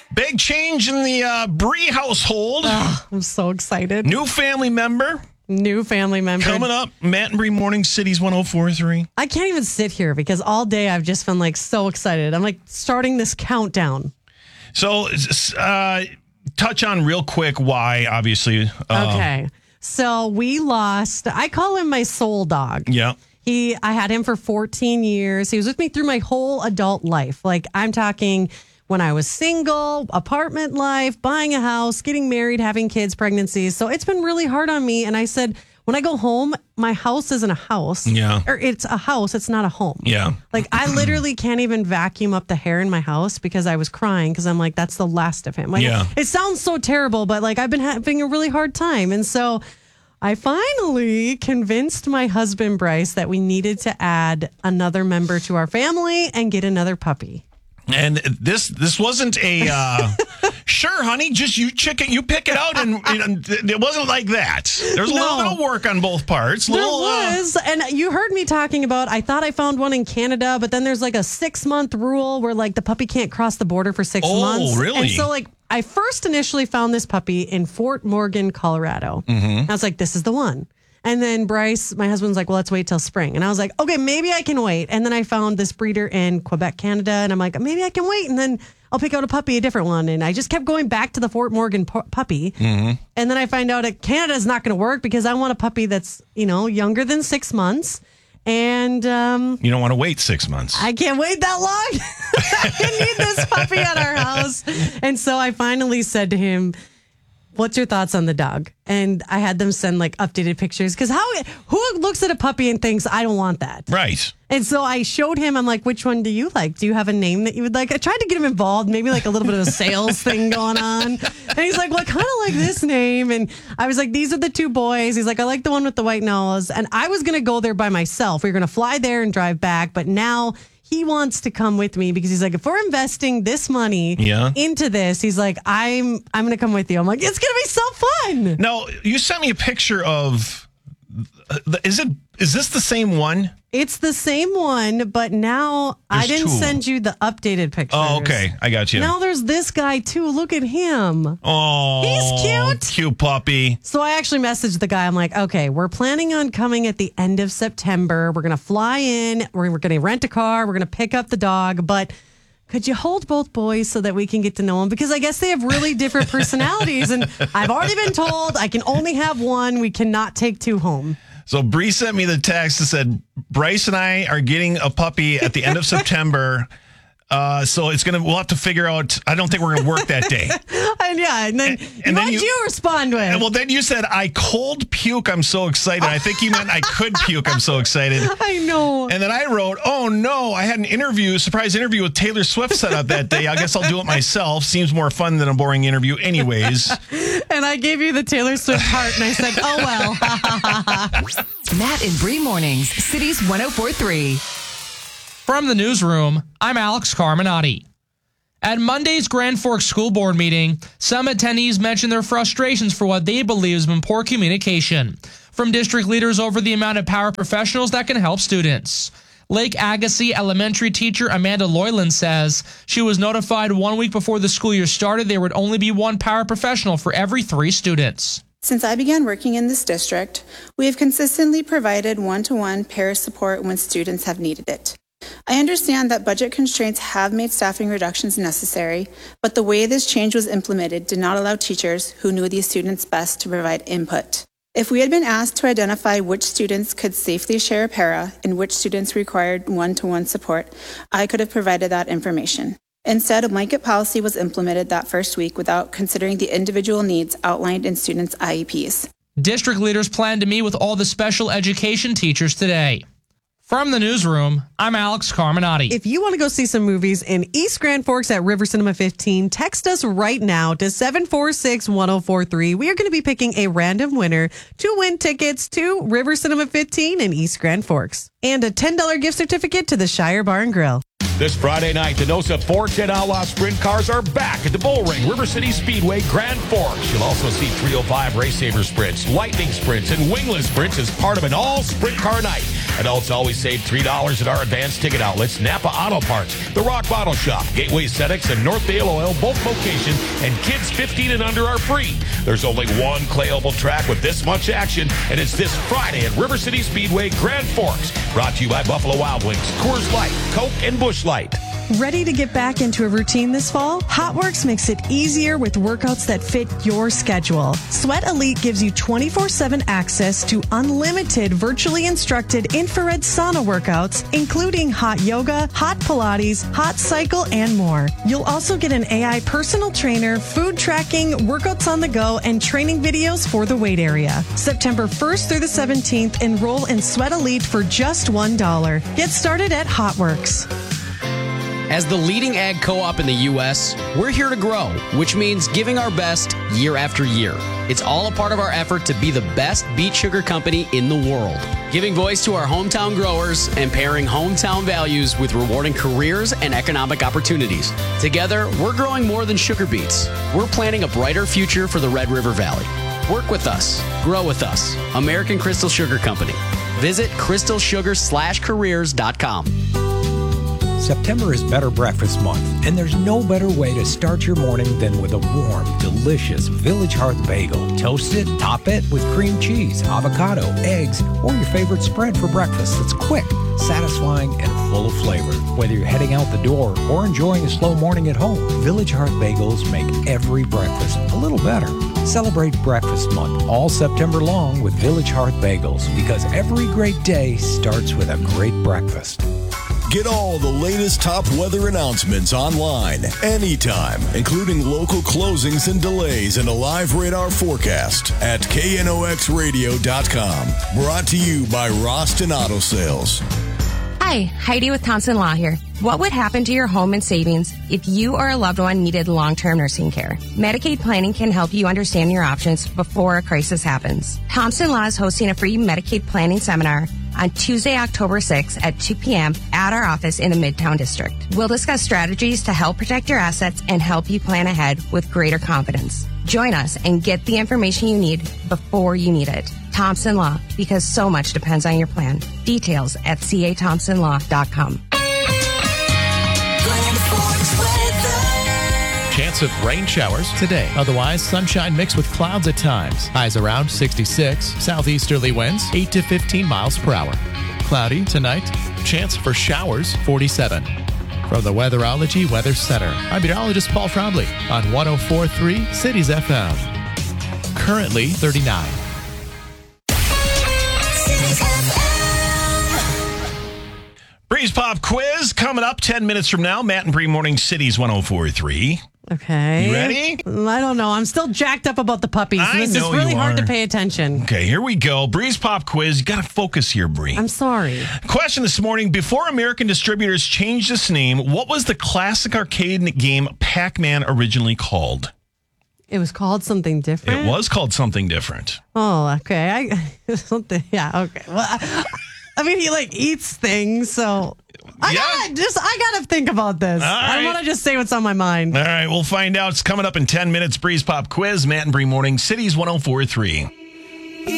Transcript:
Big change in the Bree household. Oh, I'm so excited. New family member. Coming up, Matt and Bree Morning Cities 104.3. I can't even sit here because all day I've just been like so excited. I'm like starting this countdown. So, touch on real quick why, obviously. Okay. So we lost, I call him my soul dog. Yeah. I had him for 14 years. He was with me through my whole adult life. Like I'm talking when I was single, apartment life, buying a house, getting married, having kids, pregnancies. So it's been really hard on me. And I said, when I go home, my house isn't a house. Yeah. Or it's a house. It's not a home. Yeah. Like I literally can't even vacuum up the hair in my house because I was crying because I'm like, that's the last of him. Like, yeah. It sounds so terrible, but like I've been having a really hard time. And so I finally convinced my husband, Bryce, that we needed to add another member to our family and get another puppy. And this wasn't a sure, honey, just you pick it out, and it wasn't like that. There's a little bit of work on both parts. There was, and you heard me talking about. I thought I found one in Canada, but then there's like a 6-month rule where like the puppy can't cross the border for 6 months. Oh, really? And so like I first initially found this puppy in Fort Morgan, Colorado. Mm-hmm. I was like, this is the one. And then Bryce, my husband's like, well, let's wait till spring. And I was like, okay, maybe I can wait. And then I found this breeder in Quebec, Canada. And I'm like, maybe I can wait. And then I'll pick out a different one. And I just kept going back to the Fort Morgan puppy. Mm-hmm. And then I find out that Canada is not going to work because I want a puppy that's, younger than 6 months. And you don't want to wait 6 months. I can't wait that long. I need this puppy at our house. And so I finally said to him, what's your thoughts on the dog? And I had them send like updated pictures because who looks at a puppy and thinks I don't want that? Right. And so I showed him, I'm like, which one do you like? Do you have a name that you would like? I tried to get him involved, maybe like a little bit of a sales thing going on. And he's like, well, I kind of like this name. And I was like, these are the 2 boys. He's like, I like the one with the white nose. And I was going to go there by myself. We were going to fly there and drive back. But now he wants to come with me because he's like, if we're investing this money into this, he's like, I'm going to come with you. I'm like, it's going to be so fun. No, you sent me a picture of, is this the same one? It's the same one, but now I didn't send you the updated pictures. Oh, okay. I got you. Now there's this guy too. Look at him. Oh, he's cute. Cute puppy. So I actually messaged the guy. I'm like, okay, we're planning on coming at the end of September. We're going to fly in. We're going to rent a car. We're going to pick up the dog. But could you hold both boys so that we can get to know them? Because I guess they have really different personalities. And I've already been told I can only have one. We cannot take 2 home. So Bree sent me the text that said, Bryce and I are getting a puppy at the end of September. So we'll have to figure out, I don't think we're going to work that day. And then what did you respond with? Well, then you said, I cold puke, I'm so excited. I think you meant I could puke, I'm so excited. I know. And then I wrote, oh no, I had an surprise interview with Taylor Swift set up that day. I guess I'll do it myself. Seems more fun than a boring interview anyways. And I gave you the Taylor Swift heart and I said, oh well. Matt and Bree Mornings, Cities 104.3. From the newsroom, I'm Alex Carminati. At Monday's Grand Forks School Board meeting, some attendees mentioned their frustrations for what they believe has been poor communication from district leaders over the amount of paraprofessionals that can help students. Lake Agassiz elementary teacher Amanda Loyland says she was notified 1 week before the school year started there would only be 1 paraprofessional for every 3 students. Since I began working in this district, we have consistently provided one-to-one para support when students have needed it. I understand that budget constraints have made staffing reductions necessary, but the way this change was implemented did not allow teachers who knew these students best to provide input. If we had been asked to identify which students could safely share a para and which students required one-to-one support, I could have provided that information. Instead, a blanket policy was implemented that first week without considering the individual needs outlined in students' IEPs. District leaders plan to meet with all the special education teachers today. From the newsroom, I'm Alex Carminati. If you want to go see some movies in East Grand Forks at River Cinema 15, text us right now to 746-1043. We are going to be picking a random winner to win tickets to River Cinema 15 in East Grand Forks and a $10 gift certificate to the Shire Bar and Grill. This Friday night, the NOSA 410 Outlaw Sprint cars are back at the Bullring River City Speedway, Grand Forks. You'll also see 305 Race Saver Sprints, Lightning Sprints, and Wingless Sprints as part of an all-sprint car night Adults always save $3 at our advanced ticket outlets, Napa Auto Parts, The Rock Bottle Shop, Gateway Aesthetics, and North Vale Oil, both locations, and kids 15 and under are free. There's only one clay oval track with this much action, and it's this Friday at River City Speedway, Grand Forks. Brought to you by Buffalo Wild Wings, Coors Light, Coke, and Busch Light. Ready to get back into a routine this fall? HotWorks makes it easier with workouts that fit your schedule. Sweat Elite gives you 24/7 access to unlimited virtually instructed infrared sauna workouts, including hot yoga, hot Pilates, hot cycle, and more. You'll also get an AI personal trainer, food tracking, workouts on the go, and training videos for the weight area. September 1st through the 17th, enroll in Sweat Elite for just $1. Get started at HotWorks. As the leading ag co-op in the U.S., we're here to grow, which means giving our best year after year. It's all a part of our effort to be the best beet sugar company in the world, giving voice to our hometown growers and pairing hometown values with rewarding careers and economic opportunities. Together, we're growing more than sugar beets. We're planting a brighter future for the Red River Valley. Work with us. Grow with us. American Crystal Sugar Company. Visit crystalsugar/careers.com. September is Better Breakfast Month, and there's no better way to start your morning than with a warm, delicious Village Hearth bagel. Toast it, top it with cream cheese, avocado, eggs, or your favorite spread for breakfast that's quick, satisfying, and full of flavor. Whether you're heading out the door or enjoying a slow morning at home, Village Hearth bagels make every breakfast a little better. Celebrate Breakfast Month all September long with Village Hearth bagels, because every great day starts with a great breakfast. Get all the latest top weather announcements online, anytime, including local closings and delays and a live radar forecast at knoxradio.com. Brought to you by Roston Auto Sales. Hi, Heidi with Thompson Law here. What would happen to your home and savings if you or a loved one needed long-term nursing care? Medicaid planning can help you understand your options before a crisis happens. Thompson Law is hosting a free Medicaid planning seminar on Tuesday, October 6th at 2 p.m. at our office in the Midtown District. We'll discuss strategies to help protect your assets and help you plan ahead with greater confidence. Join us and get the information you need before you need it. Thompson Law, because so much depends on your plan. Details at cathompsonlaw.com. Chance of rain showers today. Otherwise, sunshine mixed with clouds at times. Highs around 66. Southeasterly winds 8 to 15 miles per hour. Cloudy tonight. Chance for showers 47. From the Weatherology Weather Center, I'm meteorologist Paul Trombley on 104.3 Cities FM. Currently 39. Breeze Pop quiz coming up 10 minutes from now. Matt and Bree Morning Cities 104.3. Okay. You ready? I don't know. I'm still jacked up about the puppies. So this is really hard to pay attention. Okay, here we go. Breeze Pop quiz. You got to focus here, Bree. I'm sorry. Question this morning. Before American Distributors changed its name, what was the classic arcade game Pac-Man originally called? It was called something different? It was called something different. Oh, okay. Something. Yeah, okay. Well, I mean, he eats things, so I gotta think about this. I don't want to just say what's on my mind. All right, we'll find out. It's coming up in 10 minutes. Breeze Pop quiz, Matt and Bree Morning Cities 104.3.